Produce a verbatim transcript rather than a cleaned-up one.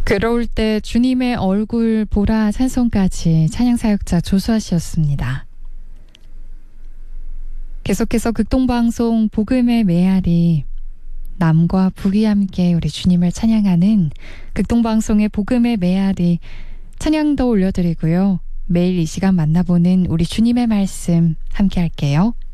괴로울 때 주님의 얼굴 보라 찬송까지 찬양사역자 조수아 씨였습니다. 계속해서 극동방송 복음의 메아리, 남과 북이 함께 우리 주님을 찬양하는 극동방송의 복음의 메아리 찬양도 올려드리고요. 매일 이 시간 만나보는 우리 주님의 말씀 함께 할게요.